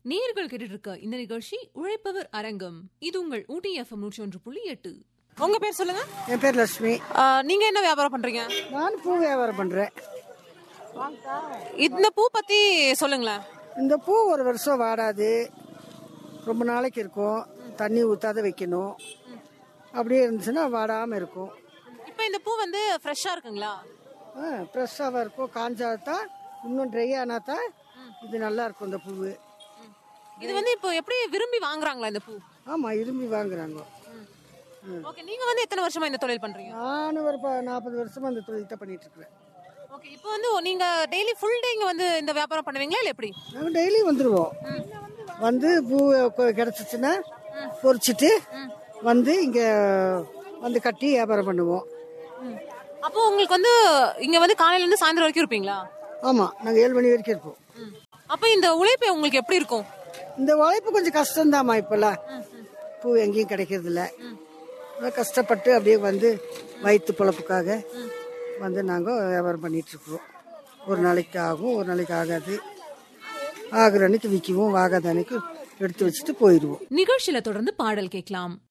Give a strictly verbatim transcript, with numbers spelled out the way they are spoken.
நேயர்கள் கேட்டுட்டு இருக்க இந்த நிகழ்ச்சி உழைப்பவர் அரங்கம். இது உங்கள் ஊட்டி எஃப்எம் நூற்றி ஒன்று புள்ளி எட்டு. உங்க பேர் சொல்லுங்க. என் பேர் லட்சுமி. நீங்க என்ன வியாபாரம் பண்றீங்க? நான் பூ வியாபாரம் பண்றேன். இந்த பூ பத்தி சொல்லுங்களேன். இந்த பூ ஒரு வருஷம் வாடாது, ரொம்ப நாளைக்கு இருக்கும். தண்ணி ஊத்தாத வைக்கணும். அப்படியே இருந்துச்சுன்னா வாடாம இருக்கும். இப்போ இந்த பூ வந்து ஃப்ரெஷ்ஷா இருக்குங்களா? ஆ, ஃப்ரெஷ்ஷாக இருக்கும். காஞ்சாதான், இன்னும் ட்ரை ஆனாதான் இது நல்லா இருக்கும். இந்த பூ இது வந்து இப்போ எப்படி விரும்பி வாங்குறாங்களா இந்த பூ? ஆமா, விரும்பி வாங்குறாங்க. ஓகே, நீங்க வந்து எத்தனை வருஷமா இந்த தொழில் பண்றீங்க? நானும் ஒரு ப- நாற்பது வருஷமா இந்த தொழில் தான் பண்ணிட்டு இருக்கிறேன். ஓகே, இப்போ வந்து நீங்க டெய்லி ஃபுல் டே இங்க வந்து இந்த வியாபாரம் பண்ணுவீங்களா இல்ல எப்படி? நாங்கள் டெய்லி வந்துடுவோம். வந்து பூ கொ- கிடைச்சிச்சுன்னா பொறிச்சிட்டு வந்து இங்க வந்து கட்டி வியாபாரம் பண்ணுவோம். அப்போ உங்களுக்கு வந்து இங்க வந்து காலையில இருந்து சாயந்தரம் வரைக்கும் இருப்பீங்களா? ஆமா, நாங்கள் ஏழு மணி வரைக்கும் இருப்போம். அப்போ இந்த உழைப்பு உங்களுக்கு எப்படி இருக்கும்? இந்த உழைப்பு கொஞ்சம் கஷ்டம்தாம்மா. இப்பெல்லாம் பூ எங்கேயும் கிடைக்கிறது இல்லை. கஷ்டப்பட்டு அப்படியே வந்து வயிற்று பொழப்புக்காக வந்து நாங்கள் வியாபாரம் பண்ணிட்டு இருக்கிறோம். ஒரு நாளைக்கு ஆகும், ஒரு நாளைக்கு ஆகாது. ஆகுற அன்னைக்கு விற்குவோம், ஆகாத அன்னைக்கு எடுத்து வச்சுட்டு போயிடுவோம். நிகழ்ச்சியில தொடர்ந்து பாடல் கேட்கலாம்.